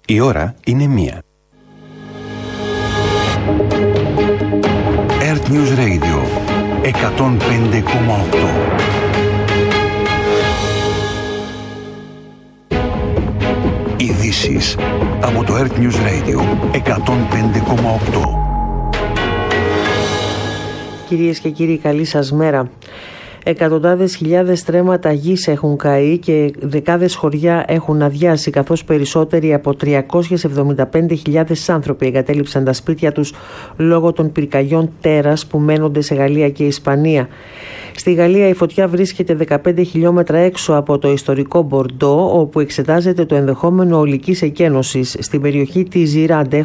Η ώρα είναι 1. Earth News Radio 105,8. Ειδήσεις από το Earth News Radio 105,8. Κυρίες και κύριοι, καλή σας μέρα. Εκατοντάδες χιλιάδες στρέμματα γης έχουν καεί και δεκάδες χωριά έχουν αδειάσει, καθώς περισσότεροι από 375.000 άνθρωποι εγκατέλειψαν τα σπίτια τους λόγω των πυρκαγιών τέρας που μένονται σε Γαλλία και Ισπανία. Στη Γαλλία η φωτιά βρίσκεται 15 χιλιόμετρα έξω από το ιστορικό Μπορντό, όπου εξετάζεται το ενδεχόμενο ολικής εκένωσης. Στην περιοχή της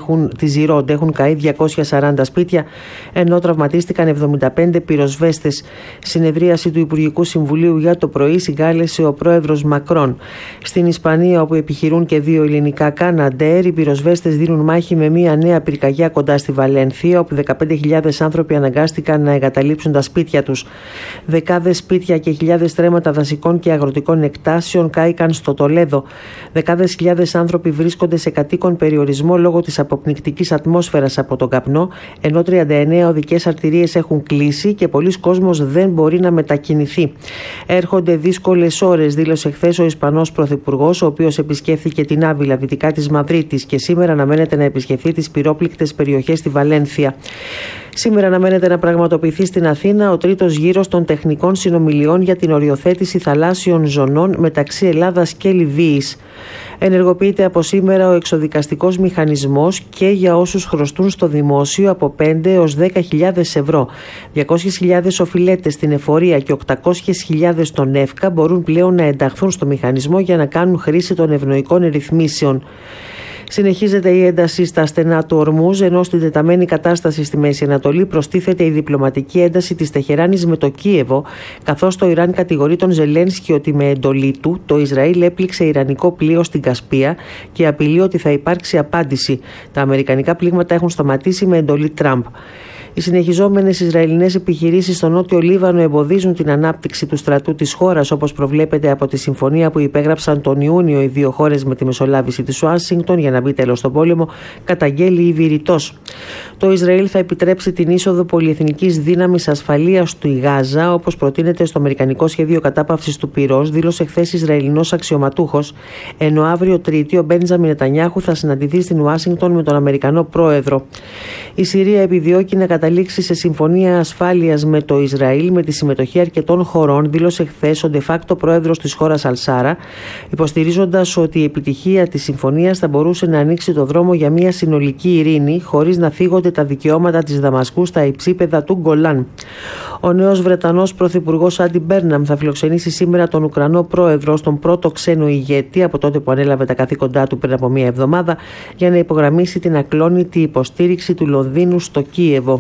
Gironde έχουν καεί 240 σπίτια, ενώ τραυματίστηκαν 75 πυροσβέστες. Συνεδρίαση του Υπουργικού Συμβουλίου για το πρωί συγκάλεσε ο πρόεδρος Μακρόν. Στην Ισπανία, όπου επιχειρούν και δύο ελληνικά Καναντέρ, οι πυροσβέστες δίνουν μάχη με μια νέα πυρκαγιά κοντά στη Βαλένθια, όπου 15.000 άνθρωποι αναγκάστηκαν να εγκαταλείψουν τα σπίτια τους. Δεκάδες σπίτια και χιλιάδες στρέμματα δασικών και αγροτικών εκτάσεων κάηκαν στο Τολέδο. Δεκάδες χιλιάδες άνθρωποι βρίσκονται σε κατοίκον περιορισμό λόγω της αποπνικτικής ατμόσφαιρας από τον καπνό, ενώ 39 οδικές αρτηρίες έχουν κλείσει και πολλοί κόσμος δεν μπορεί να μετακινηθεί. Έρχονται δύσκολες ώρες, δήλωσε χθες ο Ισπανός Πρωθυπουργός, ο οποίος επισκέφθηκε την Άβυλα δυτικά της Μαδρίτης και σήμερα αναμένεται να επισκεφθεί τις πυρόπληκτες περιοχές στη Βαλένθια. Σήμερα αναμένεται να πραγματοποιηθεί στην Αθήνα ο τρίτος γύρος των τεχνικών συνομιλιών για την οριοθέτηση θαλάσσιων ζωνών μεταξύ Ελλάδας και Λιβύης. Ενεργοποιείται από σήμερα ο εξοδικαστικός μηχανισμός και για όσους χρωστούν στο δημόσιο από 5 έως 10.000 ευρώ. 200.000 οφειλέτες στην εφορία και 800.000 στον ΕΦΚΑ μπορούν πλέον να ενταχθούν στο μηχανισμό για να κάνουν χρήση των ευνοϊκών ρυθμίσεων. Συνεχίζεται η ένταση στα στενά του Ορμούζ, ενώ στην τεταμένη κατάσταση στη Μέση Ανατολή προστίθεται η διπλωματική ένταση της Τεχεράνης με το Κίεβο, καθώς το Ιράν κατηγορεί τον Ζελένσκι ότι με εντολή του το Ισραήλ έπληξε ιρανικό πλοίο στην Κασπία και απειλεί ότι θα υπάρξει απάντηση. Τα αμερικανικά πλήγματα έχουν σταματήσει με εντολή Τραμπ. Οι συνεχιζόμενες Ισραηλινές επιχειρήσεις στο νότιο Λίβανο εμποδίζουν την ανάπτυξη του στρατού της χώρας, όπως προβλέπεται από τη συμφωνία που υπέγραψαν τον Ιούνιο οι δύο χώρες με τη μεσολάβηση της Ουάσιγκτον για να μπει τέλος στον πόλεμο, καταγγέλει η Βηρητός. Το Ισραήλ θα επιτρέψει την είσοδο πολυεθνικής δύναμης ασφαλείας στη Γάζα, όπως προτείνεται στο αμερικανικό σχέδιο κατάπαυσης του πυρός, δήλωσε χθες Ισραηλινός αξιωματούχος, ενώ αύριο Τρίτη ο Μπέντζαμιν Νετανιάχου θα συναντηθεί στην Ουάσιγκτον με τον Αμερικανό πρόεδρο. Η Συρία επιδιώκει να καταλήξει σε συμφωνία ασφάλειας με το Ισραήλ με τη συμμετοχή αρκετών χωρών, δήλωσε χθες ο de facto πρόεδρος της χώρας Αλσάρα, υποστηρίζοντας ότι η επιτυχία της συμφωνίας θα μπορούσε να ανοίξει το δρόμο για μια συνολική ειρήνη, χωρίς να θίγονται τα δικαιώματα της Δαμασκού στα υψίπεδα του Γκολάν. Ο νέος Βρετανός Πρωθυπουργός Άντι Μπέρναμ θα φιλοξενήσει σήμερα τον Ουκρανό πρόεδρο, στον πρώτο ξένο ηγέτη από τότε που ανέλαβε τα καθήκοντά του πριν από μία εβδομάδα, για να υπογραμμίσει την ακλόνητη υποστήριξη του Λονδίνου στο Κίεβο.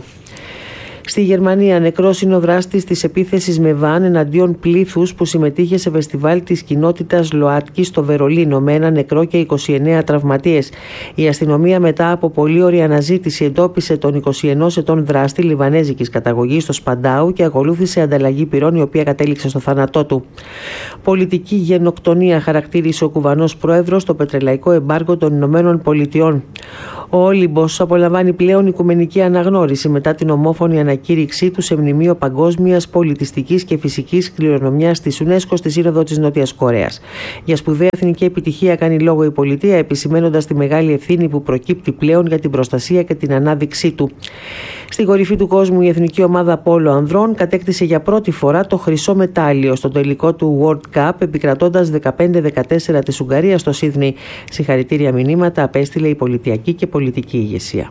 Στη Γερμανία, νεκρός είναι ο δράστης της επίθεσης με βαν εναντίον πλήθους που συμμετείχε σε φεστιβάλ της κοινότητας ΛΟΑΤΚΙ στο Βερολίνο, με ένα νεκρό και 29 τραυματίες. Η αστυνομία, μετά από πολύ ωρία αναζήτηση, εντόπισε τον 21 ετών δράστη λιβανέζικης καταγωγής στο Σπαντάου και ακολούθησε ανταλλαγή πυρών, η οποία κατέληξε στο θάνατό του. Πολιτική γενοκτονία χαρακτήρισε ο κουβανός πρόεδρος το πετρελαϊκό εμπάργκο των Ηνωμένων Πολιτειών. Ο Όλυμπος απολαμβάνει πλέον οικουμενική αναγνώριση μετά την ομόφωνη ανακήρυξή του σε μνημείο παγκόσμιας πολιτιστικής και φυσικής κληρονομιάς της UNESCO στη Σύνοδο της Νότιας Κορέας. Για σπουδαία εθνική επιτυχία κάνει λόγο η πολιτεία, επισημαίνοντας τη μεγάλη ευθύνη που προκύπτει πλέον για την προστασία και την ανάδειξή του. Στην κορυφή του κόσμου, η εθνική ομάδα πόλο ανδρών κατέκτησε για πρώτη φορά το χρυσό μετάλλιο στο τελικό του World Cup, επικρατώντας 15-14 της Ουγγαρίας στο Σίδνεϊ. Συγχαρητήρια μηνύματα απέστειλε η πολιτιακή και πολιτική ηγεσία.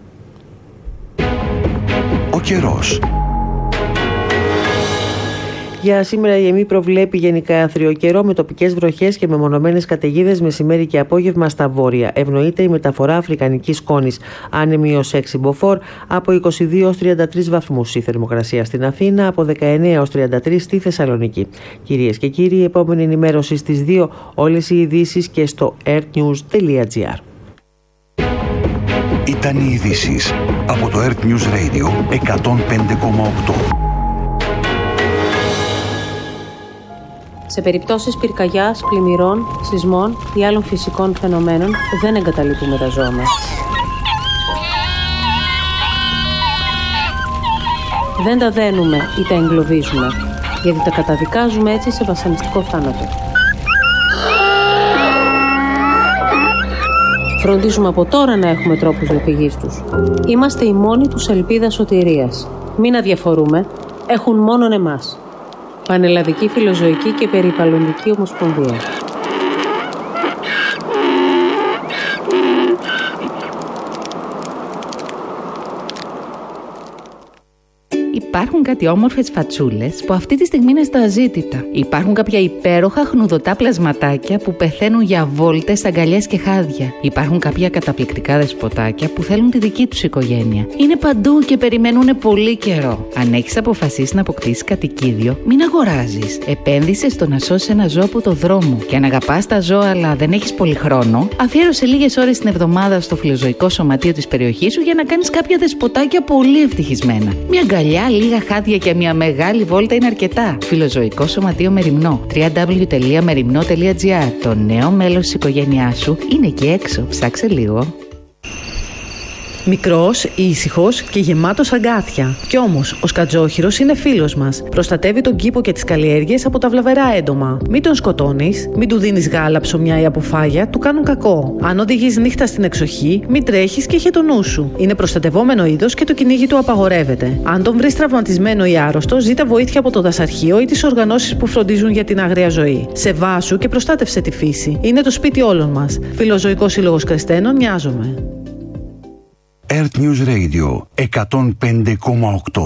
Ο καιρός. Για σήμερα η ΕΜΗ προβλέπει γενικά άθριο καιρό με τοπικές βροχές και μεμονωμένες καταιγίδες μεσημέρι και απόγευμα στα βόρεια. Ευνοείται η μεταφορά αφρικανικής σκόνης. Άνεμη ως 6 μποφόρ, από 22 έως 33 βαθμούς η θερμοκρασία στην Αθήνα, από 19 έως 33 στη Θεσσαλονίκη. Κυρίες και κύριοι, η επόμενη ενημέρωση στις 2, όλες οι ειδήσεις και στο earthnews.gr. Ήταν οι ειδήσεις από το Earth News Radio 105,8. Σε περιπτώσεις πυρκαγιάς, πλημμυρών, σεισμών ή άλλων φυσικών φαινομένων δεν εγκαταλείπουμε τα ζώα μας. Δεν τα δένουμε ή τα εγκλωβίζουμε, γιατί τα καταδικάζουμε έτσι σε βασανιστικό θάνατο. Φροντίζουμε από τώρα να έχουμε τρόπους διαφυγής τους. Είμαστε η μόνη τους ελπίδα σωτηρίας. Μην αδιαφορούμε, έχουν μόνον εμάς. Πανελλαδική Φιλοζωική και Περιβαλλοντική Ομοσπονδία. Υπάρχουν κάτι όμορφες φατσούλες που αυτή τη στιγμή είναι στα αζήτητα. Υπάρχουν κάποια υπέροχα χνουδωτά πλασματάκια που πεθαίνουν για βόλτες, αγκαλιές και χάδια. Υπάρχουν κάποια καταπληκτικά δεσποτάκια που θέλουν τη δική τους οικογένεια. Είναι παντού και περιμένουν πολύ καιρό. Αν έχεις αποφασίσει να αποκτήσεις κατοικίδιο, μην αγοράζεις. Επένδυσε στο να σώσεις ένα ζώο από το δρόμο. Και αν αγαπάς τα ζώα αλλά δεν έχεις πολύ χρόνο, αφιέρωσε λίγες ώρες την εβδομάδα στο φιλοζωικό σωματείο της περιοχής σου για να κάνεις κάποια δεσποτάκια πολύ ευτυχισμένα. Μια αγκαλιά, λίγα χάδια και μια μεγάλη βόλτα είναι αρκετά. Φιλοζωικό Σωματείο Μεριμνό. www.merimno.gr. Το νέο μέλος της οικογένειάς σου είναι εκεί έξω. Ψάξε λίγο. Μικρός, ήσυχος και γεμάτος αγκάθια. Κι όμως, ο σκατζόχυρος είναι φίλος μας. Προστατεύει τον κήπο και τις καλλιέργειες από τα βλαβερά έντομα. Μην τον σκοτώνεις, μην του δίνεις γάλα, ψωμιά ή αποφάγια, του κάνουν κακό. Αν οδηγείς νύχτα στην εξοχή, μην τρέχεις και είχε το νου σου. Είναι προστατευόμενο είδος και το κυνήγι του απαγορεύεται. Αν τον βρεις τραυματισμένο ή άρρωστο, ζήτα βοήθεια από το δασαρχείο ή τις οργανώσεις που φροντίζουν για την άγρια ζωή. Σεβάσου και προστάτευσε τη φύση. Είναι το σπίτι όλων μας. Φιλοζωικός Σύλλογος Κρεστένων, νοιάζομαι. Earth News Radio 105,8.